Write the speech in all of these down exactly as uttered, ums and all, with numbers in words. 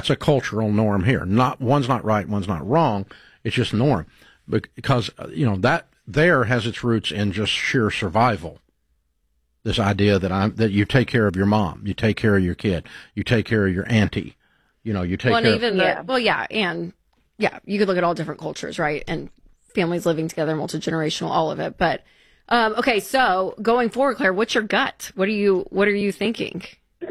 that's a cultural norm here. Not one's not right, one's not wrong. It's just norm because you know that there has its roots in just sheer survival. This idea that I'm that you take care of your mom, you take care of your kid, you take care of your auntie, you know, you take well, care. And even of, the, yeah. well, yeah, and yeah, you could look at all different cultures, right, and families living together, multi-generational, all of it. But um, okay, so going forward, Claire, what's your gut? What are you What are you thinking?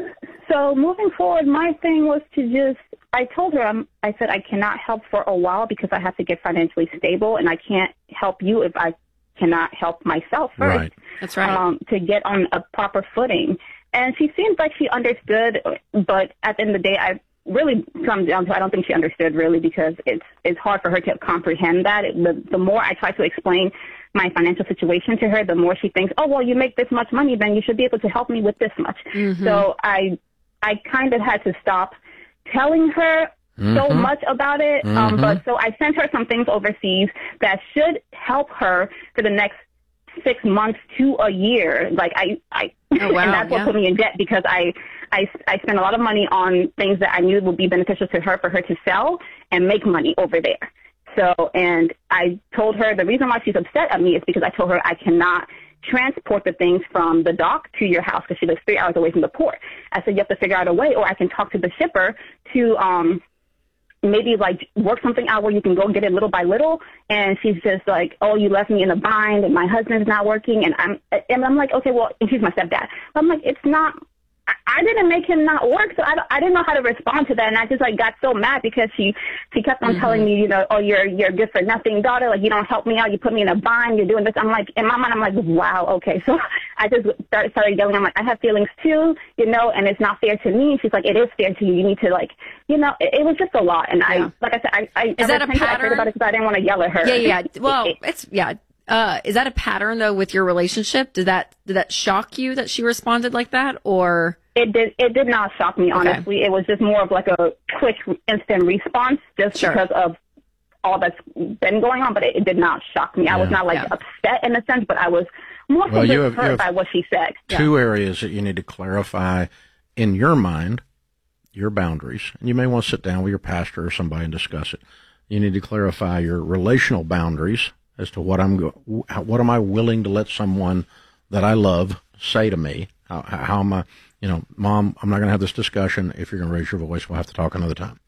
So moving forward, my thing was to just, I told her, um, I said I cannot help for a while because I have to get financially stable, and I can't help you if I cannot help myself first. Right. That's right. Um, to get on a proper footing. And she seems like she understood, but at the end of the day, I really come down to I don't think she understood really because it's it's hard for her to comprehend that. It, the, the more I try to explain my financial situation to her, the more she thinks, oh, well, you make this much money, then you should be able to help me with this much. Mm-hmm. So I I kind of had to stop telling her mm-hmm. so much about it. Mm-hmm. Um, but so I sent her some things overseas that should help her for the next six months to a year. Like I, I oh, wow, and that's yeah. what put me in debt because I, I, I spent a lot of money on things that I knew would be beneficial to her for her to sell and make money over there. So, and I told her the reason why she's upset at me is because I told her I cannot transport the things from the dock to your house because she lives three hours away from the port. I said, you have to figure out a way, or I can talk to the shipper to, um, maybe like work something out where you can go get it little by little. And she's just like, oh, you left me in a bind and my husband's not working. And I'm, and I'm like, okay, well, and she's my stepdad. I'm like, it's not, I, I didn't make him not work. So I, I didn't know how to respond to that. And I just like got so mad because she, she kept on mm-hmm. telling me, you know, oh, you're, you're good for nothing, daughter. Like you don't help me out. You put me in a bind. You're doing this. I'm like, in my mind, I'm like, wow. Okay. So I just started, started yelling. I'm like, I have feelings too, you know, and it's not fair to me. And she's like, it is fair to you. You need to like, you know, it, it was just a lot. And yeah. I, like I said, I, I, is that a pattern? I prayed about it because I didn't want to yell at her. Yeah, yeah. Well, it, it, it's, yeah. Uh, is that a pattern though with your relationship? Did that, did that shock you that she responded like that or? It did. It did not shock me, honestly. Okay. It was just more of like a quick, instant response, just sure. because of all that's been going on. But it, it did not shock me. Yeah. I was not like yeah. upset in a sense, but I was more well, so you have, hurt you have by what she said. Two yeah. areas that you need to clarify in your mind, your boundaries, and you may want to sit down with your pastor or somebody and discuss it. You need to clarify your relational boundaries as to what I'm go- what am I willing to let someone that I love say to me. How, how am I? You know, Mom, I'm not going to have this discussion. If you're going to raise your voice, we'll have to talk another time.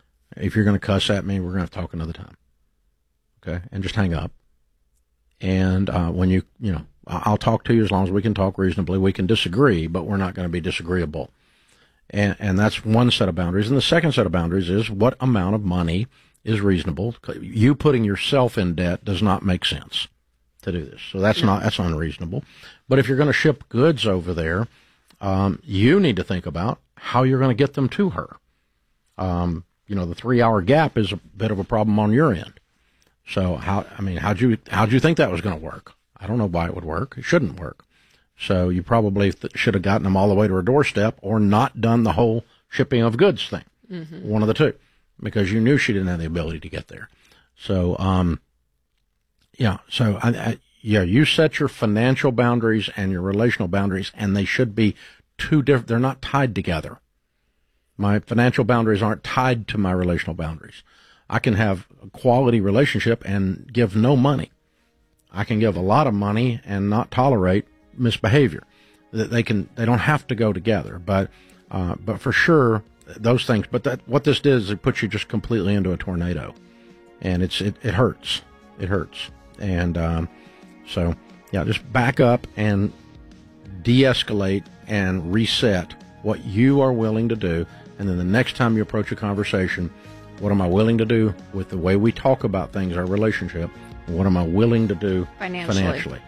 If you're going to cuss at me, we're going to have to talk another time. Okay? And just hang up. And uh, when you, you know, I'll talk to you as long as we can talk reasonably. We can disagree, but we're not going to be disagreeable. And, and that's one set of boundaries. And the second set of boundaries is what amount of money is reasonable. You putting yourself in debt does not make sense to do this. So that's not, that's unreasonable. But if you're going to ship goods over there, Um, you need to think about how you're going to get them to her. Um, you know, the three-hour gap is a bit of a problem on your end. So how, I mean, how'd you, how'd you think that was going to work? I don't know why it would work. It shouldn't work. So you probably th- should have gotten them all the way to her doorstep or not done the whole shipping of goods thing. Mm-hmm. One of the two, because you knew she didn't have the ability to get there. So, um, yeah, so I, I Yeah, you set your financial boundaries and your relational boundaries, and they should be two different. They're not tied together. My financial boundaries aren't tied to my relational boundaries. I can have a quality relationship and give no money. I can give a lot of money and not tolerate misbehavior. They can. They don't have to go together, but uh, but for sure those things. But that what this did is it puts you just completely into a tornado, and it's it, it hurts. It hurts, and. Um, So, yeah, just back up and de-escalate and reset what you are willing to do. And then the next time you approach a conversation, what am I willing to do with the way we talk about things, our relationship? And what am I willing to do financially? financially?